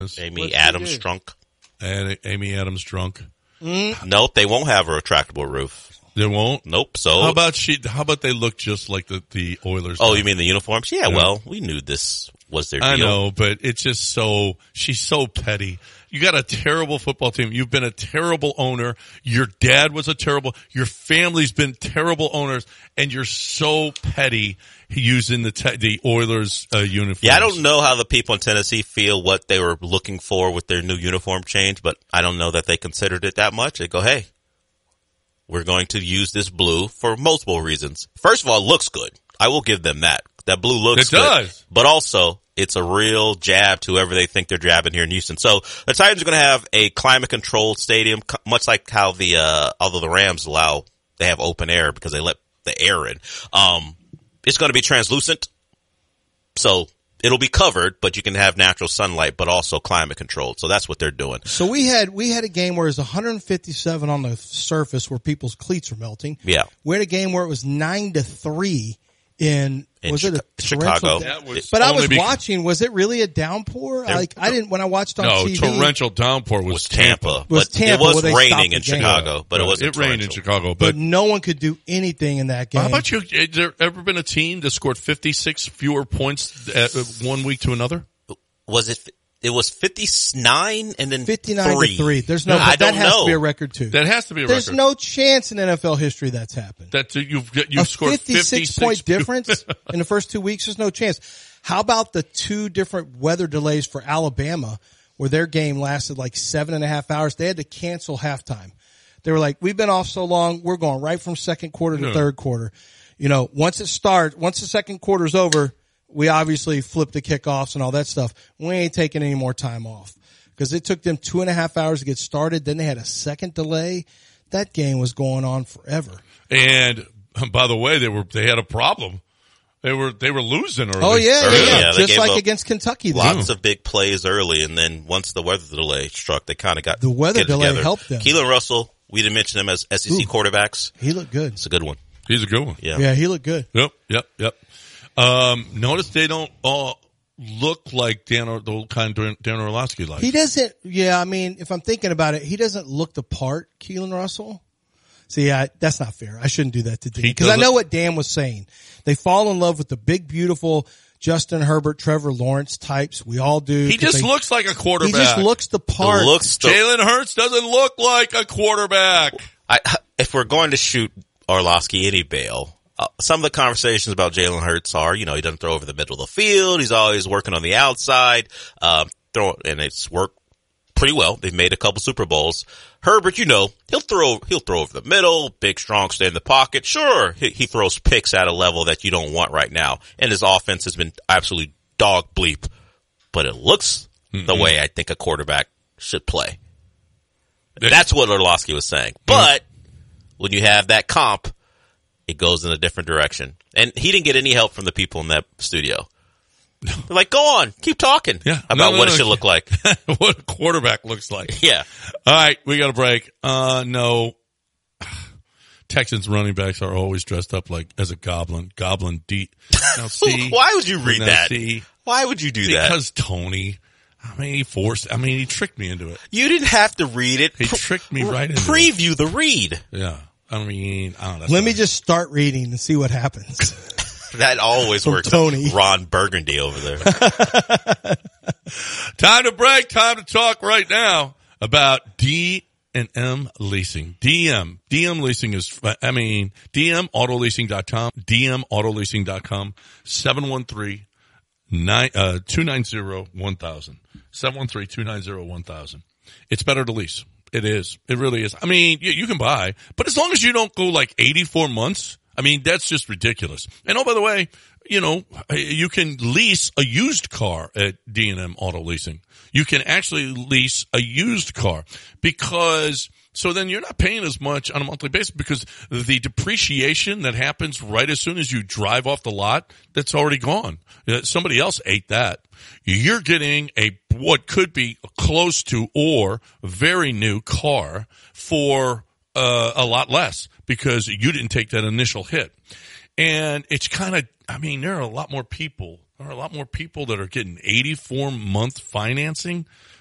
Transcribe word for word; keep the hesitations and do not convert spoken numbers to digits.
Amy What's Adams drunk. And Amy Adams drunk. Mm. Nope, they won't have a retractable roof. They won't? Nope. So how about she? How about they look just like the, the Oilers? Oh, now? you mean the uniforms? Yeah, Yeah. well, we knew this was their deal. I know, but it's just so, she's so petty. You got a terrible football team. You've been a terrible owner. Your dad was a terrible, your family's been terrible owners, and you're so petty using the te- the Oilers uh, uniforms. Yeah, I don't know how the people in Tennessee feel what they were looking for with their new uniform change, but I don't know that they considered it that much. They go, hey, we're going to use this blue for multiple reasons. First of all, it looks good. I will give them that. That blue looks it good. It does. But also, it's a real jab to whoever they think they're jabbing here in Houston. So the Titans are going to have a climate-controlled stadium, much like how the, uh, although the Rams allow, they have open air because they let the air in. Um, it's going to be translucent. So it'll be covered, but you can have natural sunlight, but also climate-controlled. So that's what they're doing. So we had we had a game where it was one hundred fifty-seven on the surface where people's cleats were melting. Yeah. We had a game where it was nine to three in, In was Chica- it a Chicago. torrential- That was But I only was because- watching. Was it really a downpour? There- Like I didn't when I watched on No, T V. torrential downpour was, was Tampa. Was but Tampa it was where they stopped raining the in game. Chicago, but it Right. wasn't It rained in torrential. Chicago, But but no one could do anything in that game. how about you? Has there ever been a team that scored fifty-six fewer points at, uh, one week to another? Was it? It was fifty-nine and then fifty-nine three. to three. There's no. I but that don't has know. to be a record too. That has to be a There's record. no chance in N F L history that's happened. That you've you've a scored fifty-six fifty-six point difference in the first two weeks. There's no chance. How about the two different weather delays for Alabama, where their game lasted like seven and a half hours? They had to cancel halftime. They were like, "We've been off so long, we're going right from second quarter to Yeah. third quarter." You know, once it starts, once the second quarter's over, we obviously flip the kickoffs and all that stuff. We ain't taking any more time off because it took them two and a half hours to get started. Then they had a second delay. That game was going on forever. And by the way, they were they had a problem. They were they were losing early. Oh yeah, Early, yeah, yeah. yeah, they Just gave like up against Kentucky. Then. Lots of big plays early, and then once the weather delay struck, they kind of got The weather get it delay together. helped them. Keelan Russell, we didn't mention him as S E C Ooh. quarterbacks. He looked good. It's a good one. He's a good one. Yeah. Yeah, he looked good. Yep, yep, yep. Um, notice they don't all look like Dan or the old kind Dan Dan Orlovsky like. He doesn't. Yeah, I mean, if I'm thinking about it, he doesn't look the part. Keelan Russell. See, I, that's not fair. I shouldn't do that to Dan He because I doesn't- know what Dan was saying. They fall in love with the big, beautiful Justin Herbert, Trevor Lawrence types. We all do. He 'cause just they- looks like a He quarterback. just looks the part. It looks the, Jalen Hurts doesn't look like a quarterback. I, if we're going to shoot Orlovsky any bail, uh, some of the conversations about Jalen Hurts are, you know, he doesn't throw over the middle of the field. He's always working on the outside, um, throw, and it's worked pretty well. They've made a couple Super Bowls. Herbert, you know, he'll throw, he'll throw over the middle, big, strong, stay in the pocket. Sure, he, he throws picks at a level that you don't want right now. And his offense has been absolutely dog bleep, but it looks mm-hmm. the way I think a quarterback should play. That's what Orlovsky was saying. But when you have that comp, it goes in a different direction. And he didn't get any help from the people in that studio. They're like, go on, keep talking Yeah. about No, no, what no. it should look like. What a quarterback looks like. Yeah. All right, we got a break. Uh, no. Texans running backs are always dressed up like as a goblin. Goblin D. Now see. Why would you read now that? See, Why would you do that? because Tony. I mean, he forced. I mean, he tricked me into it. You didn't have to read it. He tricked me right into it. Preview the read. Yeah. I mean, I don't know. Let me just start reading and see what happens. That always From works. Tony. Ron Burgundy over there. Time to break. Time to talk right now about D and M Leasing. D M. D M Leasing is, I mean, D M auto leasing dot com. D M auto leasing dot com. seven one three, two nine zero, one thousand. seven one three, two nine zero, one thousand. It's better to lease. It is. It really is. I mean, you, you can buy, but as long as you don't go like eighty-four months, I mean, that's just ridiculous. And oh, by the way, you know, you can lease a used car at D and M Auto Leasing. You can actually lease a used car because, so then you're not paying as much on a monthly basis because the depreciation that happens right as soon as you drive off the lot, that's already gone. Somebody else ate that. You're getting a, what could be close to or very new car for uh, a lot less because you didn't take that initial hit. And it's kind of, I mean, there are a lot more people are a lot more people that are getting eighty-four month financing